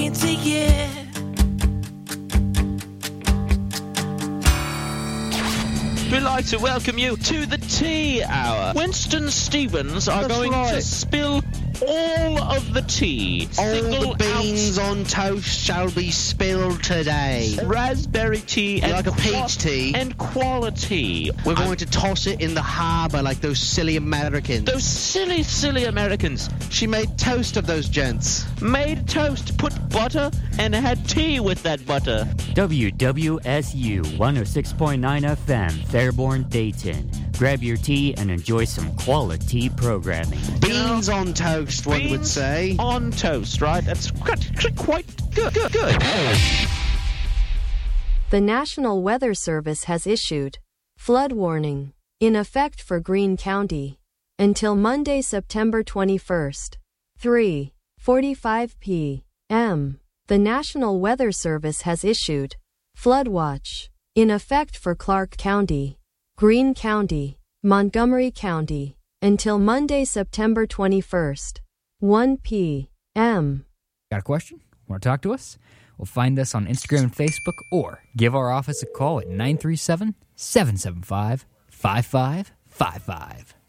can't take it. We'd like to welcome you to the tea hour. Winston Stevens are going to spill all of the tea. All the beans on toast shall be spilled today. Raspberry tea and like a peach tea and quality. We're going to toss it in the harbour like those silly Americans. Those silly Americans. She made toast of those gents. Made toast, put butter, and had tea with that butter. WWSU 106.9 FM, Fairborn, Dayton. Grab your tea and enjoy some quality programming. Beans on toast, one would say. On toast, right? That's quite good. The National Weather Service has issued flood warning in effect for Greene County until Monday, September 21st, 3:45 p.m. The National Weather Service has issued flood watch in effect for Clark County, Greene County, Montgomery County until Monday, September 21st, 1 p.m. Got a question? Want to talk to us? Well, find us on Instagram and Facebook or give our office a call at 937-775-5555.